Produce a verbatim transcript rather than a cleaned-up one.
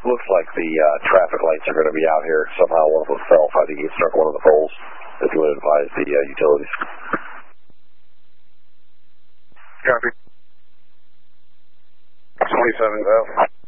looks like the uh, traffic lights are going to be out here. Somehow one of them fell. I think it struck one of the poles. If you would advise the uh, utilities. Copy. twenty-seven thousand.